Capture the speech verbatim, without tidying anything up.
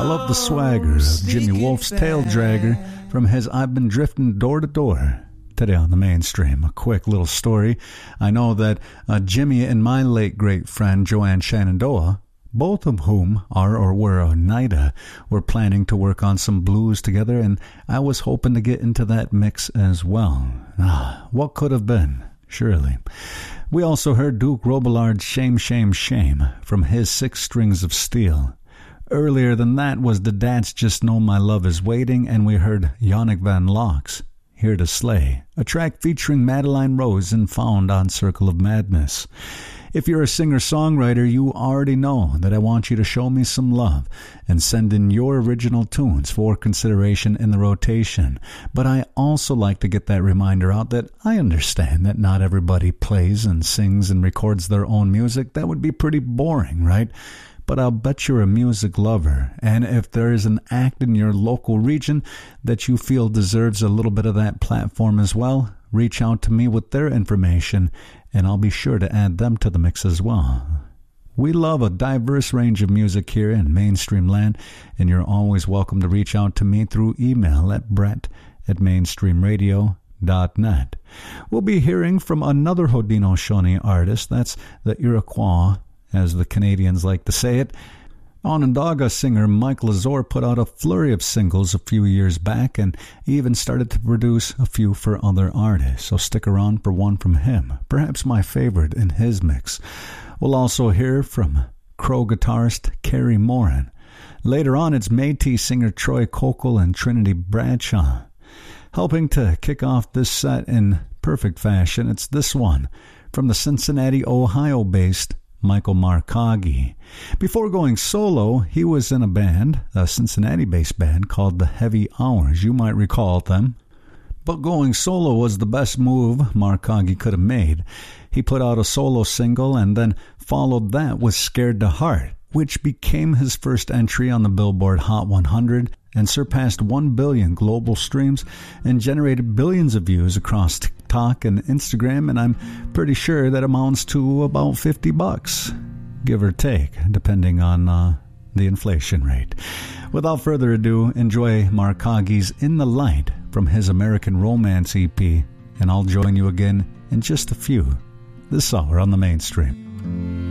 I love the swagger of Jimmy Wolf's Tail Dragger from his I've Been Drifting Door to Door. Today on the Mainstream, a quick little story. I know that uh, Jimmy and my late great friend Joanne Shenandoah, both of whom are or were Oneida, were planning to work on some blues together, and I was hoping to get into that mix as well. Ah, what could have been, surely. We also heard Duke Robillard's Shame, Shame, Shame from his Six Strings of Steel. Earlier than that was The Dads Just Know My Love Is Waiting, and we heard Yannick Van Lox, Here to Slay, a track featuring Madeline Rose and found on Circle of Madness. If you're a singer-songwriter, you already know that I want you to show me some love and send in your original tunes for consideration in the rotation. But I also like to get that reminder out that I understand that not everybody plays and sings and records their own music. That would be pretty boring, right? But I'll bet you're a music lover, and if there is an act in your local region that you feel deserves a little bit of that platform as well, reach out to me with their information, and I'll be sure to add them to the mix as well. We love a diverse range of music here in Mainstream Land, and you're always welcome to reach out to me through email at brett at mainstreamradio dot net. We'll be hearing from another Haudenosaunee artist, that's the Iroquois, as the Canadians like to say it. Onondaga singer Mike Lazor put out a flurry of singles a few years back and even started to produce a few for other artists, so stick around for one from him, perhaps my favorite in his mix. We'll also hear from Crow guitarist Kerry Moran. Later on, it's Métis singer Troy Kokel and Trinity Bradshaw. Helping to kick off this set in perfect fashion, it's this one from the Cincinnati, Ohio-based Michael Marcaggi. Before going solo, he was in a band, a Cincinnati-based band called The Heavy Hours. You might recall them. But going solo was the best move Marcaggi could have made. He put out a solo single and then followed that with Scared to Heart, which became his first entry on the Billboard Hot one hundred and surpassed one billion global streams and generated billions of views across TikTok and Instagram, and I'm pretty sure that amounts to about fifty bucks, give or take, depending on uh, the inflation rate. Without further ado, enjoy Marcaggi's In the Light from his American Romance E P, and I'll join you again in just a few this hour on the Mainstream.